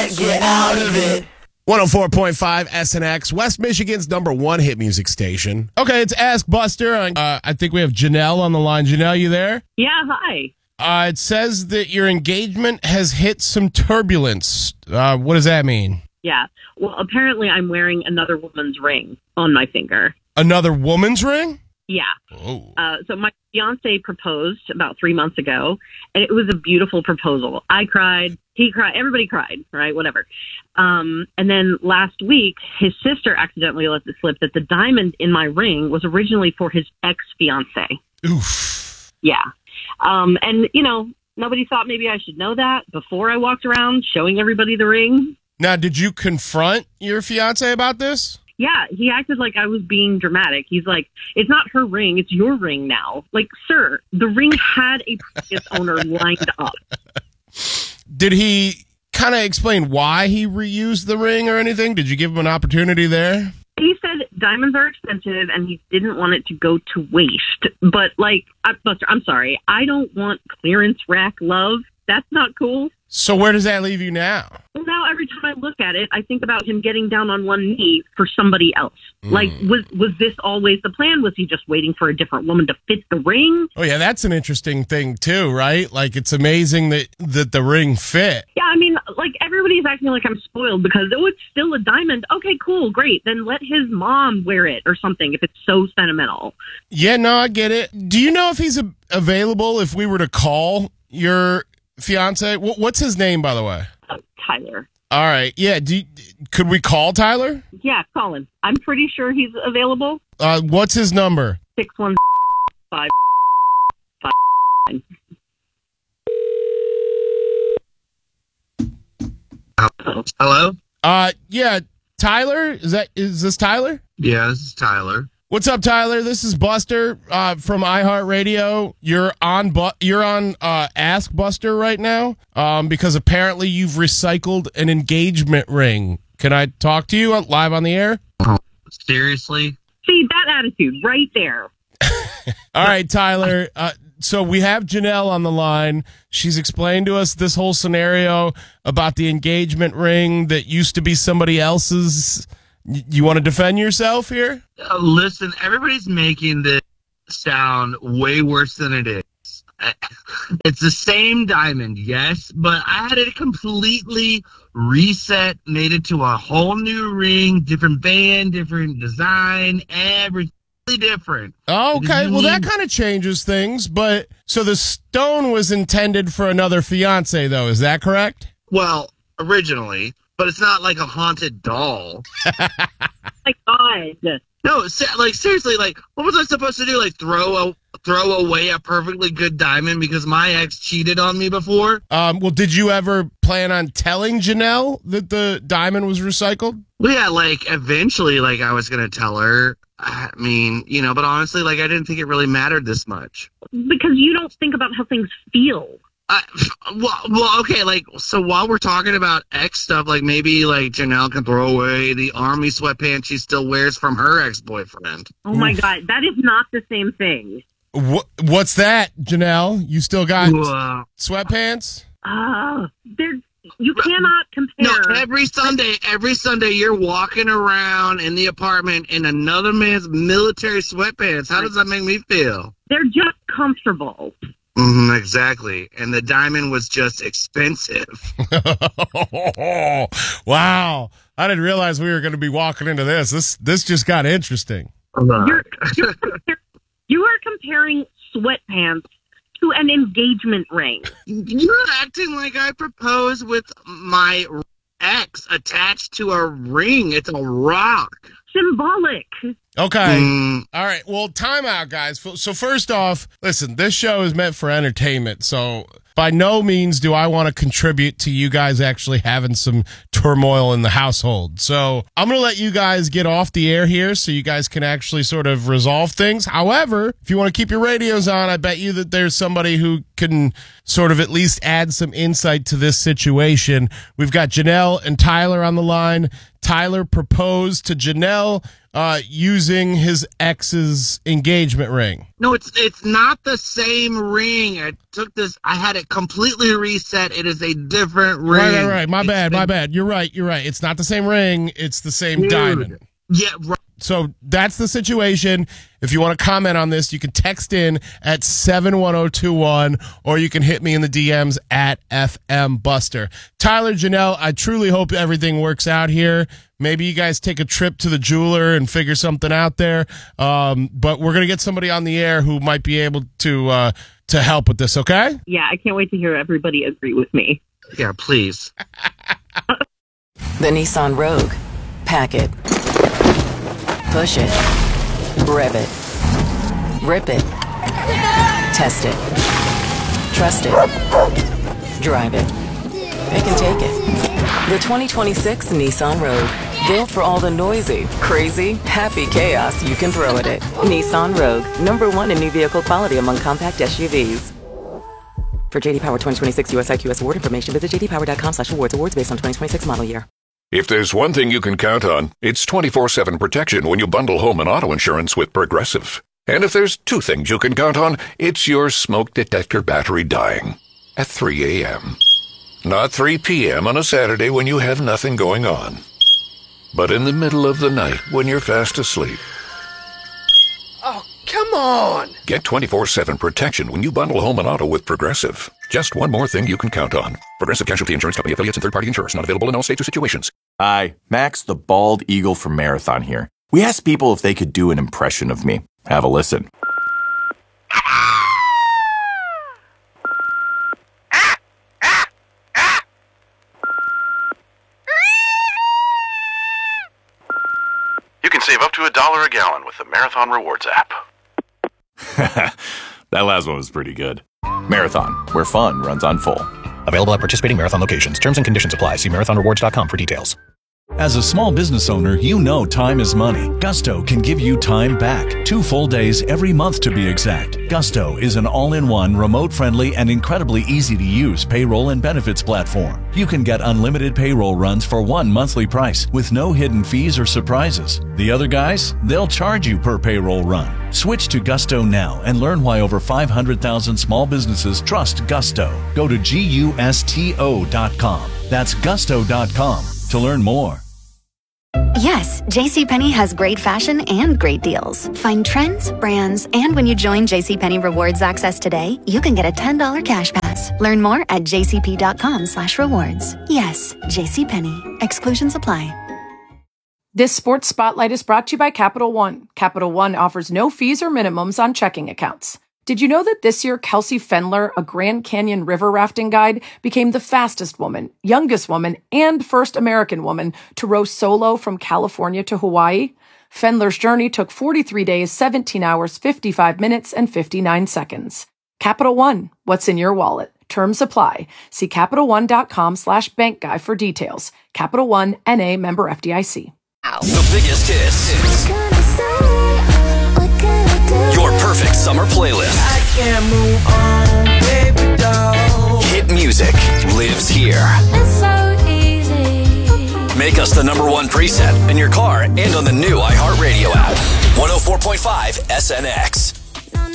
can't get out of it. 104.5 SNX, West Michigan's #1 hit music station. Okay, it's Ask Buster. I think we have Janelle on the line. Janelle, you there? Yeah, hi. It says that your engagement has hit some turbulence. What does that mean? Yeah. Well, apparently I'm wearing another woman's ring on my finger. Another woman's ring? Yeah. Oh. So my fiance proposed about 3 months ago, and it was a beautiful proposal. I cried. He cried. Everybody cried, right? Whatever. And then last week, his sister accidentally let it slip that the diamond in my ring was originally for his ex-fiance. Oof. Yeah. And, nobody thought maybe I should know that before I walked around showing everybody the ring. Now, did you confront your fiance about this? Yeah, he acted like I was being dramatic. He's like, it's not her ring, it's your ring now. Like, sir, the ring had a previous owner lined up. Did he kind of explain why he reused the ring or anything? Did you give him an opportunity there? He said diamonds are expensive and he didn't want it to go to waste. But, Buster, I'm sorry, I don't want clearance rack love. That's not cool. So where does that leave you now? Well, now every time I look at it, I think about him getting down on one knee for somebody else. Like, was this always the plan? Was he just waiting for a different woman to fit the ring? Oh, yeah, that's an interesting thing, too, right? Like, it's amazing that the ring fit. Yeah, I mean, everybody's acting like I'm spoiled because, it's still a diamond. Okay, cool, great. Then let his mom wear it or something if it's so sentimental. Yeah, no, I get it. Do you know if he's available if we were to call your fiance? What's his name, by the way? Tyler. All right. Yeah. Could we call Tyler? Yeah, call him. I'm pretty sure he's available. What's his number? 615. Hello? Yeah. Tyler? Is this Tyler? Yeah, this is Tyler. What's up, Tyler? This is Buster from iHeartRadio. You're on Ask Buster right now because apparently you've recycled an engagement ring. Can I talk to you live on the air? Oh, seriously? See, that attitude right there. All right, Tyler. So we have Janelle on the line. She's explained to us this whole scenario about the engagement ring that used to be somebody else's. You want to defend yourself here? Listen, everybody's making this sound way worse than it is. It's the same diamond, yes, but I had it completely reset, made it to a whole new ring, different band, different design, everything different. Okay, well, that kind of changes things, but so the stone was intended for another fiance, though, is that correct? Well, originally, but it's not like a haunted doll. My God. No, seriously, what was I supposed to do? Throw away a perfectly good diamond because my ex cheated on me before? Well, did you ever plan on telling Janelle that the diamond was recycled? Well, yeah, eventually, I was going to tell her. I mean, but honestly, I didn't think it really mattered this much. Because you don't think about how things feel. Well, okay, so while we're talking about ex stuff, maybe, Janelle can throw away the army sweatpants she still wears from her ex-boyfriend. Oh, my God, that is not the same thing. What's that, Janelle? You still got sweatpants? You cannot compare. No, every Sunday you're walking around in the apartment in another man's military sweatpants. How does that make me feel? They're just comfortable. Exactly. And the diamond was just expensive. Wow. I didn't realize we were going to be walking into this. This just got interesting. You are comparing sweatpants to an engagement ring. You're acting like I proposed with my ex attached to a ring. It's a rock. Symbolic. Okay. All right. Well, time out, guys. So first off, listen, this show is meant for entertainment. So by no means do I want to contribute to you guys actually having some turmoil in the household. So I'm going to let you guys get off the air here so you guys can actually sort of resolve things. However, if you want to keep your radios on, I bet you that there's somebody who can sort of at least add some insight to this situation. We've got Janelle and Tyler on the line. Tyler proposed to Janelle using his ex's engagement ring. No, it's not the same ring. I had it completely reset. It is a different ring. Right. My bad. You're right. It's not the same ring. It's the same diamond. Yeah, right. So that's the situation. If you want to comment on this, you can text in at 71021, or you can hit me in the DMs at FM Buster. Tyler, Janelle, I truly hope everything works out here. Maybe you guys take a trip to the jeweler and figure something out there. But we're going to get somebody on the air who might be able to help with this, okay? Yeah, I can't wait to hear everybody agree with me. Yeah, please. The Nissan Rogue. Pack it. Push it. Rev it. Rip it. Test it. Trust it. Drive it. Pick and take it. The 2026 Nissan Rogue. Built for all the noisy, crazy, happy chaos you can throw at it. Nissan Rogue. #1 in new vehicle quality among compact SUVs. For JD Power 2026 US IQS award information, visit jdpower.com/awards. Awards based on 2026 model year. If there's one thing you can count on, it's 24/7 protection when you bundle home and auto insurance with Progressive. And if there's two things you can count on, it's your smoke detector battery dying at 3 a.m. Not 3 p.m. on a Saturday when you have nothing going on, but in the middle of the night when you're fast asleep. Oh, come on! Get 24/7 protection when you bundle home and auto with Progressive. Just one more thing you can count on. Progressive Casualty Insurance Company, affiliates, and third-party insurers. Not available in all states or situations. Hi, Max the Bald Eagle from Marathon here. We asked people if they could do an impression of me. Have a listen. You can save up to $1 a gallon with the Marathon Rewards app. That last one was pretty good. Marathon, where fun runs on full. Available at participating Marathon locations. Terms and conditions apply. See marathonrewards.com for details. As a small business owner, you know time is money. Gusto can give you time back. 2 full days every month to be exact. Gusto is an all-in-one, remote-friendly, and incredibly easy-to-use payroll and benefits platform. You can get unlimited payroll runs for one monthly price with no hidden fees or surprises. The other guys, they'll charge you per payroll run. Switch to Gusto now and learn why over 500,000 small businesses trust Gusto. Go to GUSTO.com. That's Gusto.com to learn more. Yes, JCPenney has great fashion and great deals. Find trends, brands, and when you join JCPenney Rewards Access today, you can get a $10 cash pass. Learn more at jcp.com/rewards. Yes, JCPenney. Exclusions apply. This Sports Spotlight is brought to you by Capital One. Capital One offers no fees or minimums on checking accounts. Did you know that this year Kelsey Fendler, a Grand Canyon river rafting guide, became the fastest woman, youngest woman, and first American woman to row solo from California to Hawaii? Fendler's journey took 43 days, 17 hours, 55 minutes, and 59 seconds. Capital One, what's in your wallet? Terms apply. See CapitalOne.com/bankguy for details. Capital One, N.A. member FDIC. The biggest hits. Your perfect summer playlist. I can't move on, baby doll. Hit music lives here. It's so easy. Make us the #1 preset in your car and on the new iHeartRadio app. 104.5 SNX.